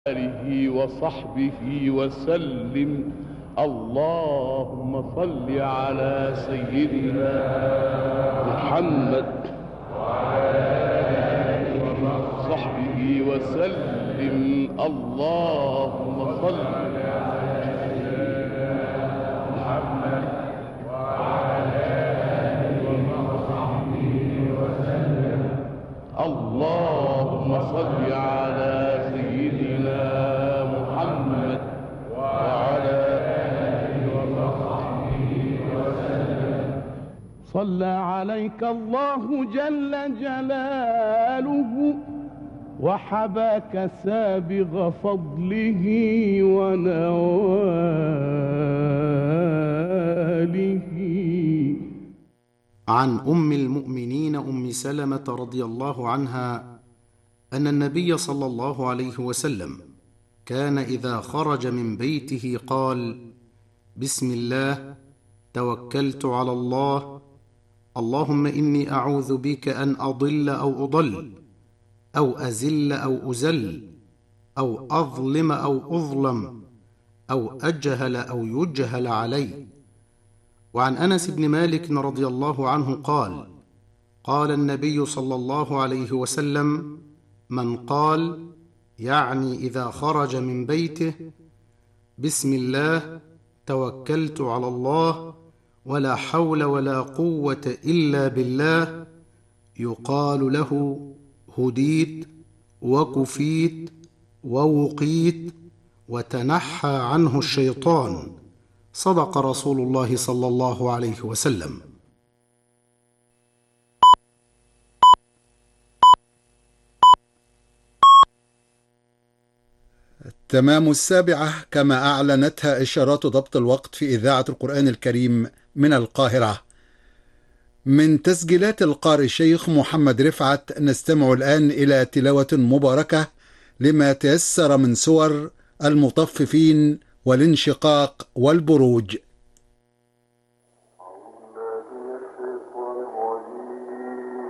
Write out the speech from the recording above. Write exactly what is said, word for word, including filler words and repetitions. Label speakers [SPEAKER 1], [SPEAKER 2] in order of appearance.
[SPEAKER 1] آله وصحبه وسلم. اللهم صل على سيدنا محمد وعلى آله وصحبه وسلم. اللهم صل على سيدنا محمد وعلى آله وصحبه وسلم. اللهم صل على سيدنا محمد وعلى آله وصحبه وسلم. صلى عليك الله جل جلاله وحباك سابغ فضله ونواله.
[SPEAKER 2] عن أم المؤمنين أم سلمة رضي الله عنها أن النبي صلى الله عليه وسلم كان إذا خرج من بيته قال: بسم الله، توكلت على الله، اللهم إني أعوذ بك أن أضل أو أضل أو أزل أو أزل أو أظلم أو أظلم أو أجهل أو يجهل علي. وعن أنس بن مالك رضي الله عنه قال: قال النبي صلى الله عليه وسلم: من قال، يعني إذا خرج من بيته: بسم الله، توكلت على الله، ولا حول ولا قوة إلا بالله، يقال له: هديت وكفيت ووقيت وتنحى عنه الشيطان. صدق رسول الله صلى الله عليه وسلم.
[SPEAKER 3] تمام السابعة كما أعلنتها إشارات ضبط الوقت في إذاعة القرآن الكريم من القاهرة. من تسجيلات القارئ الشيخ محمد رفعت نستمع الآن إلى تلاوة مباركة لما تيسر من سور المطففين والانشقاق والبروج.